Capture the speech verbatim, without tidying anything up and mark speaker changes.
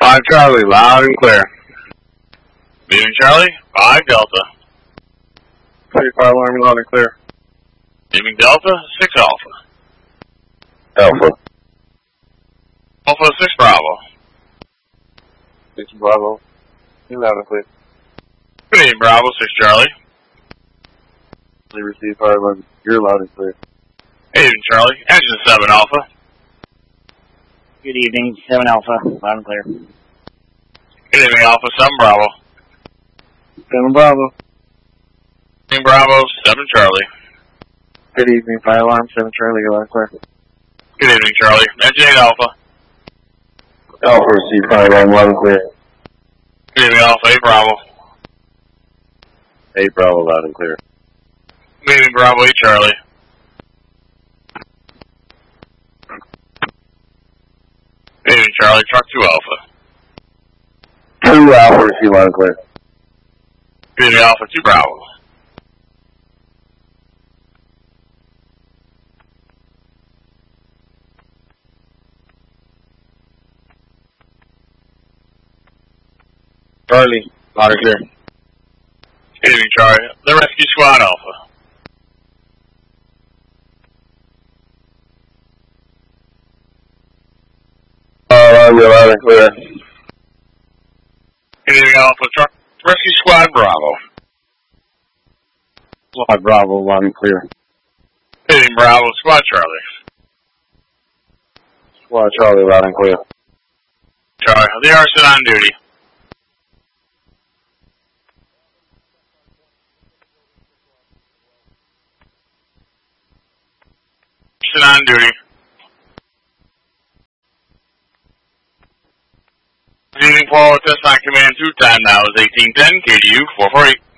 Speaker 1: five Charlie, loud and clear.
Speaker 2: Good evening, Charlie. five Delta.
Speaker 1: three five Army, loud and clear.
Speaker 2: Good evening, Delta. six Alpha.
Speaker 1: Alpha.
Speaker 2: Alpha, six Bravo.
Speaker 1: six Bravo, you loud and clear.
Speaker 2: Good evening, Bravo. six Charlie.
Speaker 1: They receive five eleven, you're loud and clear.
Speaker 2: Good evening, Charlie. Engine seven Alpha.
Speaker 3: Good evening, seven Alpha, loud and clear.
Speaker 2: Good evening, Alpha, seven Bravo.
Speaker 1: seven Bravo.
Speaker 2: Good evening, Bravo, seven Charlie.
Speaker 1: Good evening, fire alarm, seven Charlie, you're loud and clear.
Speaker 2: Good evening, Charlie. Engine eight Alpha.
Speaker 1: Alpha, receive fire alarm, loud and clear.
Speaker 2: Good evening, Alpha, eight Bravo.
Speaker 1: eight Bravo, loud and clear.
Speaker 2: Good evening, Bravo, eight Charlie. Good evening, Charlie. Truck two Alpha.
Speaker 1: two Alpha, receive loud and clear.
Speaker 2: Good evening, Alpha, two Bravo.
Speaker 1: Charlie, loud and clear.
Speaker 2: Good evening, Charlie. The Rescue Squad Alpha.
Speaker 1: Uh, you're loud and clear.
Speaker 2: Good evening, Alpha. Truck Rescue Squad Bravo.
Speaker 1: Squad Bravo, loud and clear.
Speaker 2: Good evening, Bravo. Squad Charlie.
Speaker 1: Squad Charlie, loud and clear.
Speaker 2: Charlie, they are still on duty. Still on duty. Good evening, Paul. Test on command two. Time now is eighteen ten. K D U four four eight.